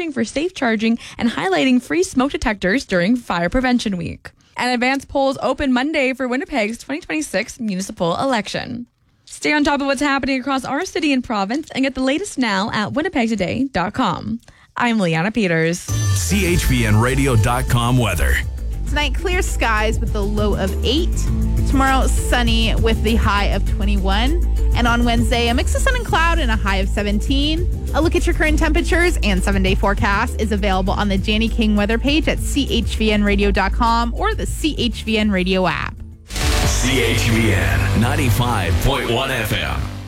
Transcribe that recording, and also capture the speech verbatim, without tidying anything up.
encouraging for safe charging and highlighting free smoke detectors during Fire Prevention Week. And advance polls open Monday for Winnipeg's twenty twenty-six municipal election. Stay on top of what's happening across our city and province and get the latest now at winnipeg today dot com. I'm Leanna Peters. C H V N radio dot com weather. Tonight, clear skies with the low of eight. Tomorrow, sunny with the high of twenty-one. And on Wednesday, a mix of sun and cloud and a high of seventeen. A look at your current temperatures and seven-day forecast is available on the Janie King weather page at C H V N radio dot com or the C H V N radio app. C H V N ninety-five point one F M.